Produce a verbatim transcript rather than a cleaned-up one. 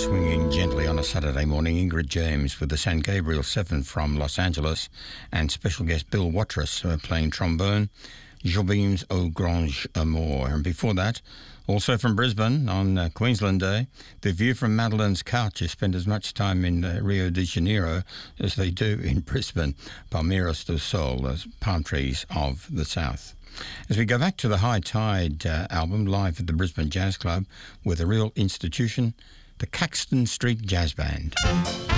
swinging gently on a Saturday morning. Ingrid James with the San Gabriel Seven from Los Angeles, and special guest Bill Watrous uh, playing trombone, Jobim's Au Grand Amour. And before that, also from Brisbane on uh, Queensland Day, the view from Madeleine's couch. You spend as much time in uh, Rio de Janeiro as they do in Brisbane. Palmeiras do Sol, the palm trees of the south. As we go back to the High Tide uh, album, live at the Brisbane Jazz Club with a real institution, the Caxton Street Jazz Band.